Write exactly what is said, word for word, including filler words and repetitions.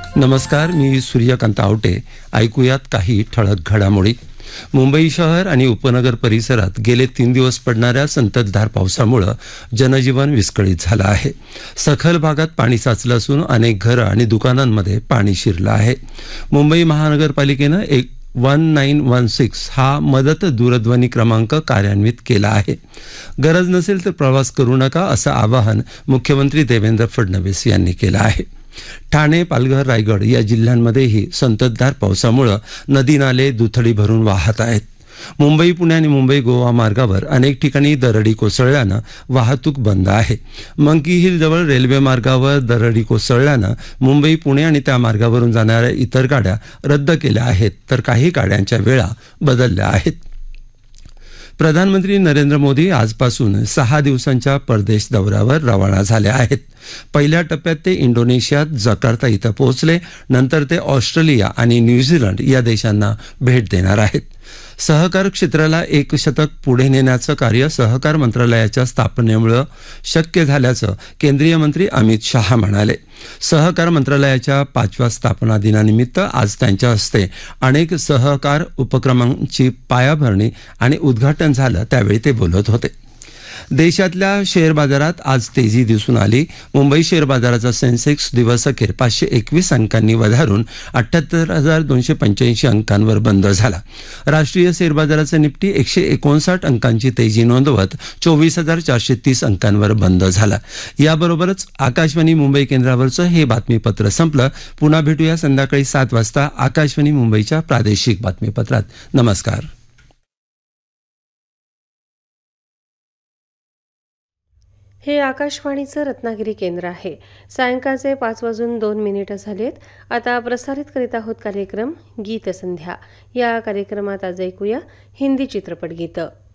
नमस्कार, मी सूर्यकांत आवटे. ऐकूयात काही ठळक घडामोडी. मुंबई शहर आणि उपनगर परिसरात गेले तीन दिवस पडणाऱ्या संततधार पावसामुळे जनजीवन विस्कळीत झालं आहे. सखल भागात पाणी साचलं असून अनेक घरं आणि दुकानांमध्ये पाणी शिरलं आहे. मुंबई महानगरपालिकेनं एक वन नाईन वन सिक्स हा मदत दूरध्वनी क्रमांक कार्यान्वित केला आहे. गरज नसेल तर प्रवास करू नका असं आवाहन मुख्यमंत्री देवेंद्र फडणवीस यांनी केलं आहे. ठाणे, पालघर, रायगड या जिल्ह्यांमध्येही संततधार पावसामुळे नदी नाले दुथडी भरून वाहत आहेत. मुंबई पुणे आणि मुंबई गोवा मार्गावर अनेक ठिकाणी दरडी कोसळल्यानं वाहतूक बंद आहे. मंकी हिल जवळ रेल्वे मार्गावर दरडी कोसळल्यानं मुंबई पुणे आणि त्या मार्गावरून जाणाऱ्या इतर गाड्या रद्द केल्या आहेत, तर काही गाड्यांच्या वेळा बदलल्या आहेत. प्रधानमंत्री नरेंद्र मोदी आजपासून सहा दिवसांच्या परदेश दौऱ्यावर रवाना झाले आहेत. पहिल्या टप्प्यात ते इंडोनेशियात जकार्ता इथं पोहोचले. नंतर ते ऑस्ट्रेलिया आणि न्यूझीलंड या देशांना भेट देणार आहेत. सहकार क्षेत्राला एक शतक पुढे नेण्याचं कार्य सहकार मंत्रालयाच्या स्थापनेमुळे शक्य झाल्याचं केंद्रीय मंत्री अमित शहा म्हणाले. सहकार मंत्रालयाच्या पाचव्या स्थापना दिनानिमित्त आज त्यांच्या हस्ते अनेक सहकार उपक्रमांची पायाभरणी आणि उद्घाटन झालं, त्यावेळी ते बोलत होते. देशातल्या शेअर बाजारात आज तेजी दिसून आली. मुंबई शेअर बाजाराचा सेन्सेक्स दिवसअखेर पाचशे एकवीस अंकांनी वधारून अठ्ठ्याहत्तर हजार दोनशे पंच्याऐंशी अंकांवर बंद झाला. राष्ट्रीय शेअर बाजाराचा निफ्टी एकशे एकोणसाठ अंकांची तेजी नोंदवत चोवीस हजार चारशे तीस अंकांवर बंद झाला. याबरोबरच आकाशवाणी मुंबई केंद्रावरचं हे बातमीपत्र संपलं. पुन्हा भेटूया संध्याकाळी सात वाजता आकाशवाणी मुंबईच्या प्रादेशिक बातमीपत्रात. नमस्कार. हे आकाशवाणीचं रत्नागिरी केंद्र आहे. सायंकाळचे पाच वाजून दोन मिनिटं झालेत. आता प्रसारित करीत आहोत कार्यक्रम गीतसंध्या. या कार्यक्रमात आज ऐकूया हिंदी चित्रपट गीतं.